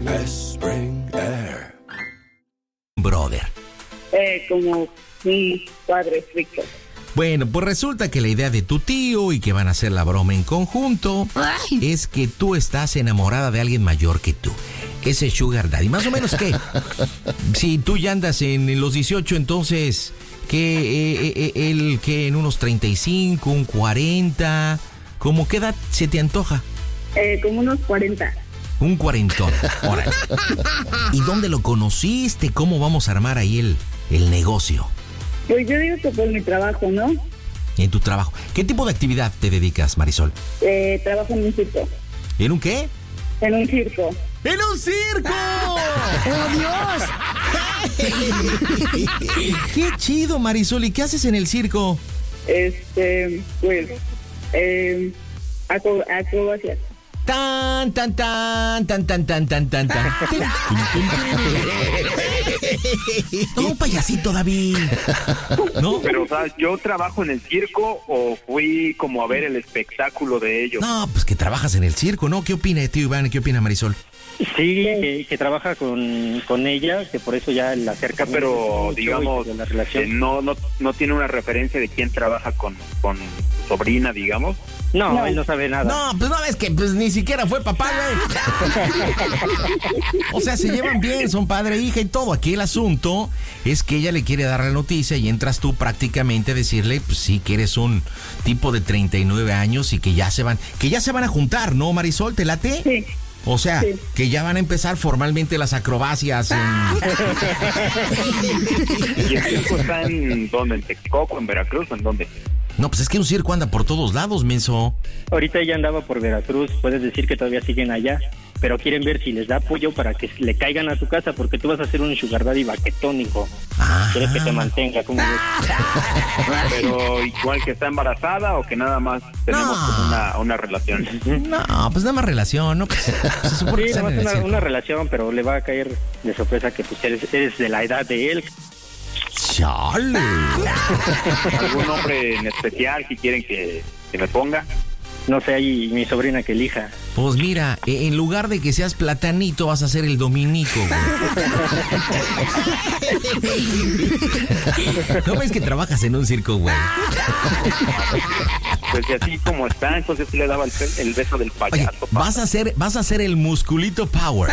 Spring Air. Brother. Como un padre rico. Bueno, pues resulta que la idea de tu tío y que van a hacer la broma en conjunto es que tú estás enamorada de alguien mayor que tú. Ese sugar daddy. Más o menos, ¿qué? Si tú ya andas en los 18, entonces, ¿qué? Él, ¿qué? En unos 35, un 40. ¿Cómo qué edad se te antoja? Como unos 40. Un cuarentón. Órale. ¿Y dónde lo conociste? ¿Cómo vamos a armar ahí el negocio? Pues yo digo que por mi trabajo, ¿no? En tu trabajo. ¿Qué tipo de actividad te dedicas, Marisol? Trabajo en un circo. ¿En un qué? En un circo. ¡En un circo! ¡Oh, Dios! ¡Qué chido, Marisol! ¿Y qué haces en el circo? Pues, acrobacias. Tan, tan, tan, tan, tan, tan, tan, tan, tan. Como un payasito, David. ¿No? Pero, o sea, ¿yo trabajo en el circo o fui como a ver el espectáculo de ellos? No, pues que trabajas en el circo, ¿no? ¿Qué opina, tío Iván? ¿Qué opina Marisol? Sí, que trabaja con ella, que por eso ya la acerca. Pero, digamos, la relación. no tiene una referencia de quién trabaja con su sobrina, digamos. No, él no sabe nada. No, pues no ves que pues ni siquiera fue papá, güey. O sea, se llevan bien, son padre e hija y todo. Aquí el asunto es que ella le quiere dar la noticia y entras tú prácticamente a decirle, pues sí, que eres un tipo de 39 años y que ya se van a juntar, ¿no, Marisol? ¿Te late? Sí. O sea, sí, que ya van a empezar formalmente las acrobacias. ¿Y el circo está en dónde? ¿En Texcoco, en Veracruz o en dónde? No, pues es que un circo anda por todos lados, menso. Ahorita ella andaba por Veracruz, puedes decir que todavía siguen allá, pero quieren ver si les da apoyo para que le caigan a tu casa, porque tú vas a ser un sugar daddy baquetón, hijo. Quieres que te mantenga, ¿cómo ves? Pero igual que está embarazada o que nada más tenemos como una relación. No, pues nada más relación, ¿no? Pues, se supone que Sí, están nada en más el circo. una relación, pero le va a caer de sorpresa que pues eres de la edad de él. ¡Chale! ¿Algún nombre en especial que quieren que me ponga? No sé, ahí mi sobrina que elija. Pues mira, en lugar de que seas platanito, vas a ser el dominico, güey. ¿No ves que trabajas en un circo, güey? Pues y así como está, entonces sí le daba el beso del Oye, payaso. vas a ser el musculito power.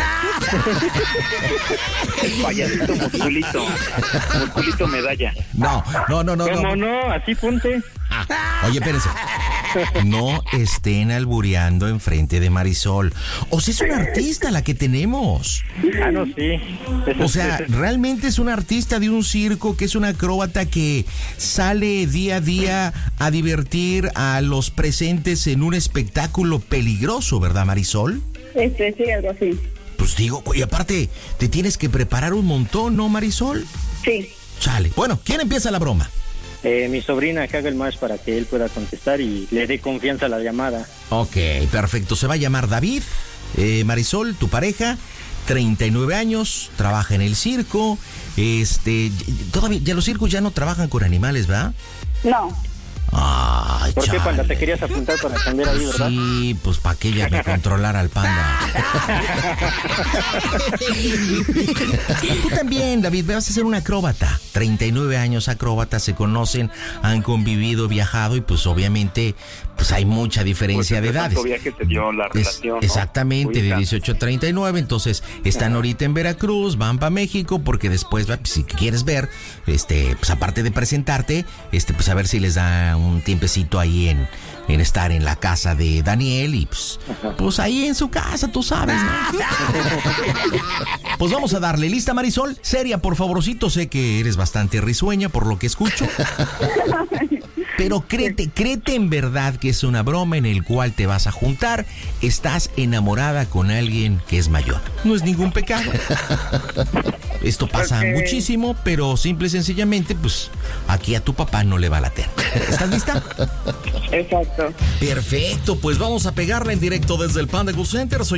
Payasito, musculito medalla. No. ¿Cómo no? Así ponte. Oye, espérense. No estén albureando enfrente de Marisol. O sea, es una artista la que tenemos. Ah, no, sí. O sea, realmente es una artista de un circo que es una acróbata que sale día a día a divertir a los presentes en un espectáculo peligroso, ¿verdad, Marisol? Sí, algo así. Pues digo, y aparte, te tienes que preparar un montón, ¿no, Marisol? Sí. Chale. Bueno, ¿quién empieza la broma? Mi sobrina que haga el match para que él pueda contestar y le dé confianza a la llamada. Ok, perfecto. Se va a llamar David. Marisol, tu pareja, 39 años, trabaja en el circo. Todavía, ya los circos ya no trabajan con animales, ¿verdad? No. Ay, ¿Por qué, chale. Panda? Te querías apuntar para cambiar ahí, ¿verdad? Sí, pues para que ella me controlara al panda. Tú también, David, vas a ser un acróbata. 39 años acróbatas, se conocen, han convivido, viajado y pues obviamente pues hay mucha diferencia de edades. Que te dio la relación, ¿no? Exactamente, de Ubica. 18 a 39, entonces están ahorita en Veracruz, van para México porque después, pues, si quieres ver, pues aparte de presentarte, pues a ver si les da un tiempecito ahí en estar en la casa de Daniel y pues ahí en su casa, tú sabes, ¿no? Pues vamos a darle. ¿Lista, Marisol? Seria, por favorcito, sé que eres bastante risueña por lo que escucho. Pero créete en verdad que es una broma en el cual te vas a juntar. Estás enamorada con alguien que es mayor. No es ningún pecado. Esto pasa muchísimo, pero simple y sencillamente, pues aquí a tu papá no le va a latir. ¿Estás lista? Exacto. Perfecto, pues vamos a pegarla en directo desde el Panda Cool Center. Soy